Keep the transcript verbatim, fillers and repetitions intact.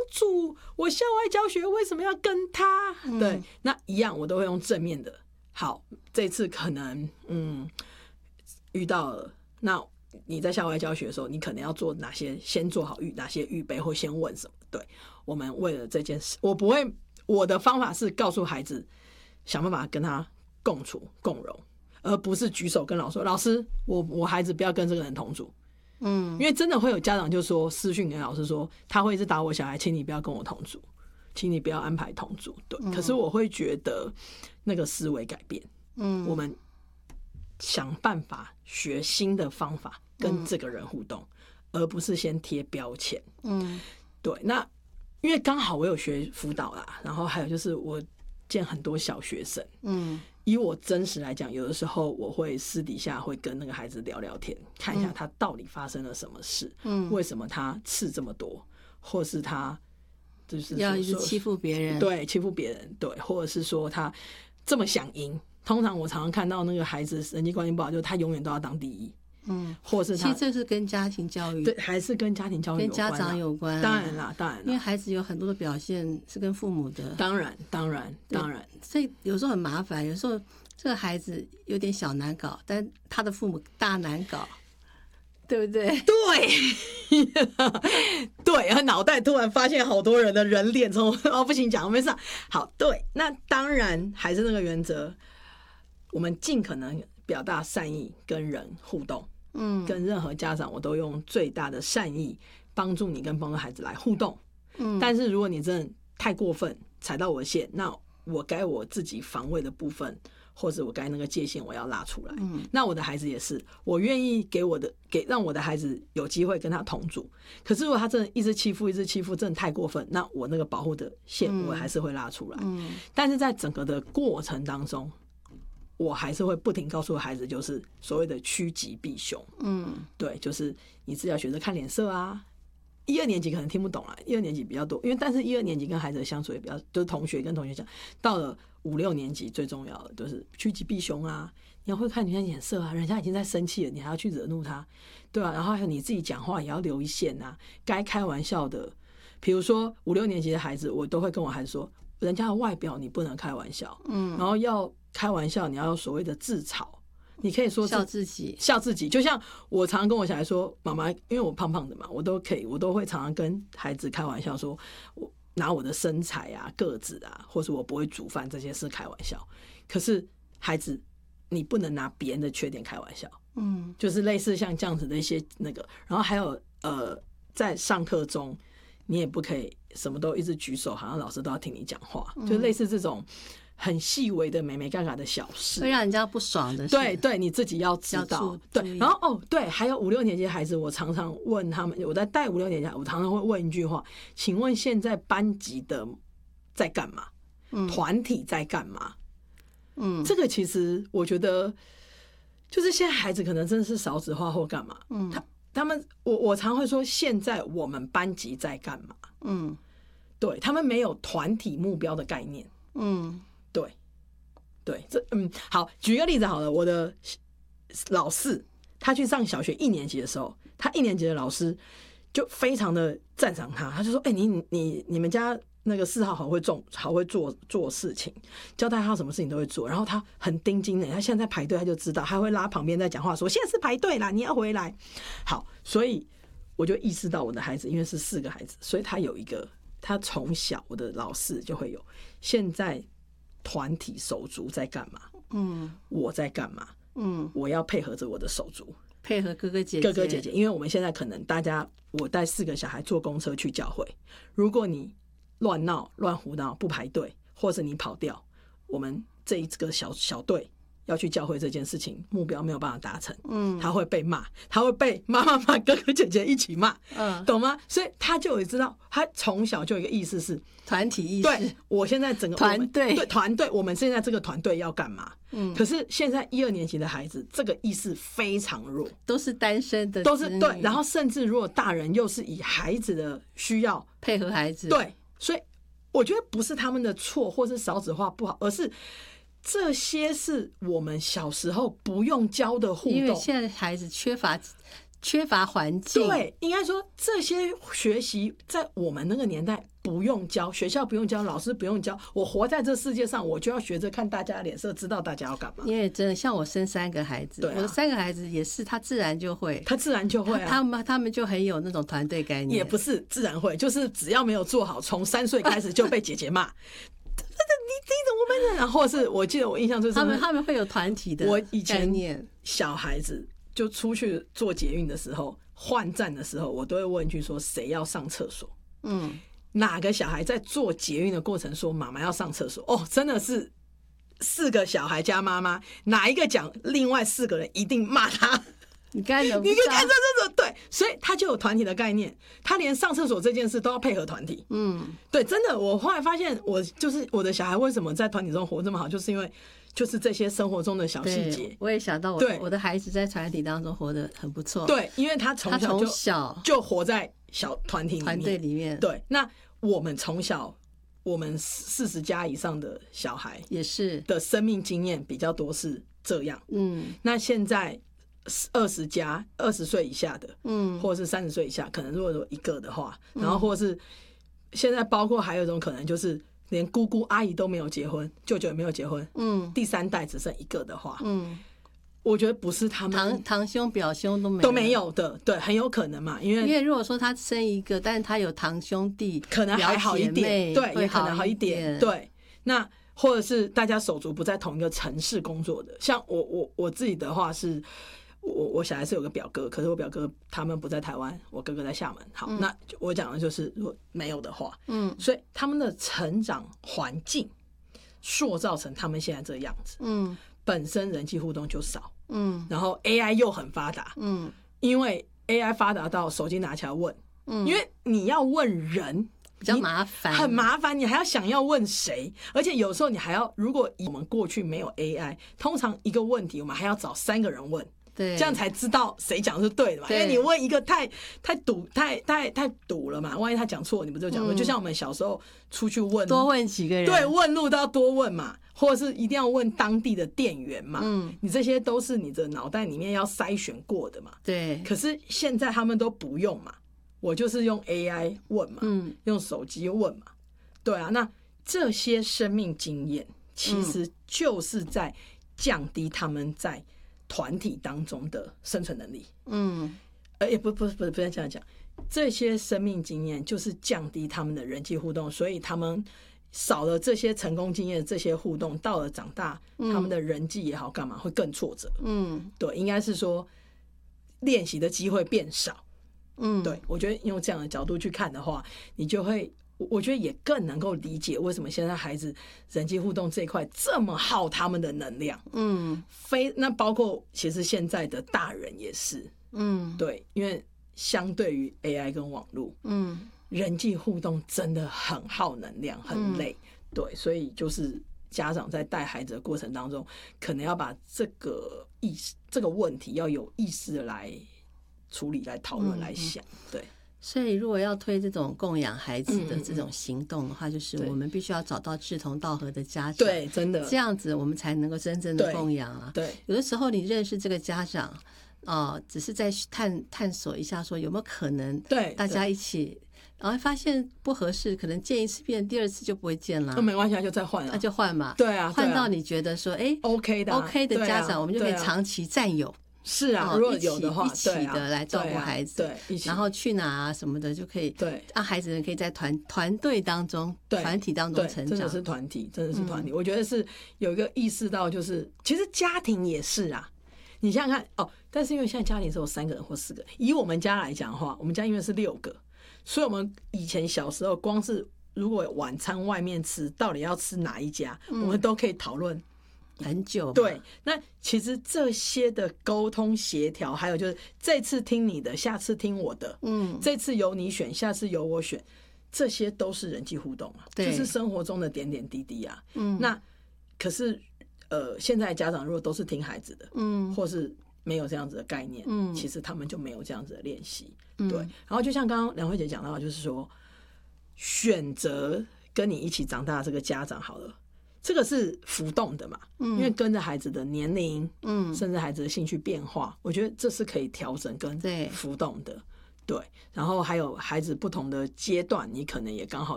主，我校外教学为什么要跟他？ 嗯、 对，那一样我都会用正面的。好，这次可能嗯遇到了，那你在校外教学的时候，你可能要做哪些？先做好预哪些预备，或先问什么？对，我们为了这件事，我不会，我的方法是告诉孩子，想办法跟他共处共荣，而不是举手跟老师说：“老师，我我孩子不要跟这个人同组。”嗯，因为真的会有家长就说私讯给老师说，他会一直打我小孩，请你不要跟我同组，请你不要安排同组。对，嗯、可是我会觉得那个思维改变，嗯，我们想办法学新的方法跟这个人互动，嗯、而不是先贴标签。嗯，对。那因为刚好我有学辅导啦，然后还有就是我见很多小学生，嗯。以我真实来讲，有的时候我会私底下会跟那个孩子聊聊天，看一下他到底发生了什么事，嗯，为什么他刺这么多，或是他就是要一直欺负别人， 对，欺负别人，对，或者是说他这么想赢。通常我常常看到那个孩子人际关系不好，就是他永远都要当第一，嗯，或是他其实这是跟家庭教育， 对，还是跟家庭教育有关， 跟家长有关， 当然啦，当然啦， 因为孩子有很多的表现是跟父母的， 当然，当然，当然， 所以有时候很麻烦，有时候这个孩子有点小难搞，但他的父母大难搞，对不对？ 对，对，他脑袋突然发现好多人的人脸，从哦不行讲，没事。好，对，那当然还是那个原则，我们尽可能表达善意，跟人互动。嗯，跟任何家长，我都用最大的善意帮助你跟帮助孩子来互动。嗯，但是如果你真的太过分，踩到我的线，那我该我自己防卫的部分，或者我该那个界限我要拉出来。嗯，那我的孩子也是，我愿意给我的给让我的孩子有机会跟他同组。可是如果他真的一直欺负，一直欺负，真的太过分，那我那个保护的线我还是会拉出来。嗯，但是在整个的过程当中，我还是会不停告诉孩子，就是所谓的趋吉避凶。嗯，对，就是你自己要学着看脸色啊。一二年级可能听不懂啦，一二年级比较多，因为但是一二年级跟孩子的相处也比较，就是同学跟同学讲。到了五六年级最重要的就是趋吉避凶啊，你要会看人家脸色啊，人家已经在生气了，你还要去惹怒他，对啊，然后还有你自己讲话也要留一线啊，该开玩笑的，比如说五六年级的孩子，我都会跟我孩子说，人家的外表你不能开玩笑，嗯，然后要开玩笑，你要有所谓的自嘲。你可以说笑自己， 笑自己，就像我常常跟我小孩说，妈妈，因为我胖胖的嘛，我都可以，我都会常常跟孩子开玩笑说，我拿我的身材啊、个子啊，或是我不会煮饭这些事开玩笑。可是孩子，你不能拿别人的缺点开玩笑，嗯，就是类似像这样子的一些那个，然后还有呃，在上课中，你也不可以什么都一直举手，好像老师都要听你讲话，嗯、就类似这种。很细微的美美嘎嘎的小事， 会让人家不爽的事。 对对，你自己要知道。对，然后哦，对，还有五六年级的孩子，我常常问他们，我在带五六年级，我常常会问一句话：请问现在班级的在干嘛？嗯，团体在干嘛？嗯，这个其实我觉得，就是现在孩子可能真的是少子化或干嘛。嗯，他他们，我我常会说，现在我们班级在干嘛？嗯，对他们没有团体目标的概念。嗯。对，对，这嗯好，举一个例子好了，我的老四他去上小学一年级的时候，他一年级的老师就非常的赞赏他，他就说：“哎、欸，你你你们家那个四号好会做，好会做做事情，交代他什么事情都会做。然后他很盯紧的，他现在在排队，他就知道，他会拉旁边在讲话说：现在是排队啦，你要回来。好，所以我就意识到我的孩子，因为是四个孩子，所以他有一个，他从小我的老四就会有现在。”团体手足在干嘛？嗯，我在干嘛？嗯，我要配合着我的手足， 配合哥哥姐姐。 哥哥姐姐，因为我们现在可能大家，我带四个小孩坐公车去教会，如果你乱闹、乱胡闹、不排队，或者你跑掉，我们这一个小小队要去教会这件事情，目标没有办法达成，嗯，他会被骂，他会被妈妈骂哥哥姐姐一起骂，嗯，懂吗？所以他就有知道，他从小就有一个意识是团体意识。 对，我现在整个团队， 对团队，我们现在这个团队要干嘛？嗯，可是现在一二年级的孩子，这个意识非常弱， 都是单身的， 都是对，然后甚至如果大人又是以孩子的需要配合孩子， 对，所以我觉得不是他们的错，或是少子化不好，而是。这些是我们小时候不用教的互动， 因为现在孩子缺乏缺乏环境。 对，应该说这些学习在我们那个年代不用教，学校不用教，老师不用教。我活在这世界上，我就要学着看大家的脸色，知道大家要干嘛。 因为真的，像我生三个孩子， 对啊、 我的三个孩子也是，他自然就会， 他自然就会啊。 他们他们就很有那种团队概念。 也不是自然会，就是只要没有做好，从三岁开始就被姐姐骂。你你怎么办呢？然后是我记得我印象最深， 他们他们会有团体的概念。 我以前小孩子就出去做捷运的时候，换站的时候，我都会问一句说谁要上厕所？ 嗯， 哪个小孩在做捷运的过程说妈妈要上厕所？哦，真的是四个小孩加妈妈，哪一个讲，另外四个人一定骂他。 你该忍不你可以看上厕所，对，所以他就有团体的概念，他连上厕所这件事都要配合团体。 嗯， 对，真的，我后来发现，我就是我的小孩为什么在团体中活这么好，就是因为就是这些生活中的小细节。 我也想到我我的孩子在团体当中活得很不错。 对，因为他从小就他从小就活在小团体里面团队里面。 对，那我们从小我们四十加以上的小孩也是的生命经验比较多是这样。 嗯， 那现在二十加二十岁以下的， 嗯， 或者是三十岁以下，可能如果有一个的话，然后或者是现在包括还有一种可能就是连姑姑阿姨都没有结婚，舅舅也没有结婚， 嗯， 第三代只剩一个的话， 嗯， 我觉得不是他们堂堂兄表兄都没都没有的，对，很有可能嘛，因为因为如果说他生一个，但是他有堂兄弟， 可能还好一点，对，也可能好一点，对，那或者是大家手足不在同一个城市工作的，像我我我自己的话是。我我小孩是有个表哥，可是我表哥他们不在台湾，我哥哥在厦门。好，嗯、那我讲的就是如果没有的话，嗯，所以他们的成长环境塑造成他们现在这个样子，嗯，本身人际互动就少，嗯，然后 A I 又很发达，嗯，因为 A I 发达到手机拿起来问，嗯，因为你要问人。 比较麻烦， 很麻烦，你还要想要问谁，而且有时候你还要，如果我们过去没有 A I， 通常一个问题我们还要找三个人问， 对， 这样才知道谁讲是对的嘛。因为你问一个太太堵太太太堵了嘛，万一他讲错，你不就讲错？嗯、就像我们小时候出去问， 多问几个人， 对，问路都要多问嘛，或者是一定要问当地的店员嘛。嗯，你这些都是你的脑袋里面要筛选过的嘛。 对， 可是现在他们都不用嘛。我就是用 A I 问嘛，嗯，用手机问嘛，对啊，那这些生命经验其实就是在降低他们在团体当中的生存能力，嗯，呃，也不不不不能这样讲，这些生命经验就是降低他们的人际互动，所以他们少了这些成功经验，这些互动，到了长大，嗯、他们的人际也好，干嘛会更挫折，嗯，对，应该是说练习的机会变少。嗯，对，我觉得用这样的角度去看的话，你就会，我觉得也更能够理解为什么现在孩子人际互动这一块这么耗他们的能量。嗯，非那包括其实现在的大人也是。嗯，对，因为相对于 A I 跟网络，嗯，人际互动真的很耗能量，很累。嗯、对，所以就是家长在带孩子的过程当中，可能要把这个意识、这个问题要有意识的来。处理来讨论来想，对。 所以，如果要推这种供养孩子的这种行动的话，嗯嗯嗯就是我们必须要找到志同道合的家长， 对，真的， 这样子我们才能够真正的供养啊。 对， 有的时候你认识这个家长，哦、呃，只是在探探索一下，说有没有可能， 对， 大家一起。然后发现不合适，可能见一次面，第二次就不会见了。 那、哦、没关系，就再换了， 那就换嘛。 对啊， 换到你觉得说，哎 ，OK 的、啊、 ，OK 的家长， 啊、 我们就可以长期占有。 是啊，如果有的话， 一起的来照顾孩子， 对，对然后去哪啊什么的就可以， 对， 让孩子可以在团团队当中、团体当中成长， 真的是团体，真的是团体。嗯、我觉得是有一个意识到，就是其实家庭也是啊。你想想看哦，但是因为现在家庭只有三个人或四个人，以我们家来讲的话，我们家因为是六个，所以我们以前小时候光是如果晚餐外面吃，到底要吃哪一家，嗯、我们都可以讨论。 很久对，那其实这些的沟通协调，还有就是这次听你的，下次听我的，嗯，这次由你选，下次由我选，这些都是人际互动啊，就是生活中的点点滴滴啊。嗯，那可是呃，现在家长如果都是听孩子的，嗯，或是没有这样子的概念，嗯，其实他们就没有这样子的练习。嗯、对，然后就像刚刚梁慧姐讲到，就是说选择跟你一起长大的这个家长好了。 这个是浮动的嘛， 嗯因为跟着孩子的年龄， 嗯甚至孩子的兴趣变化，我觉得这是可以调整跟对浮动的。对，然后还有孩子不同的阶段，你可能也刚好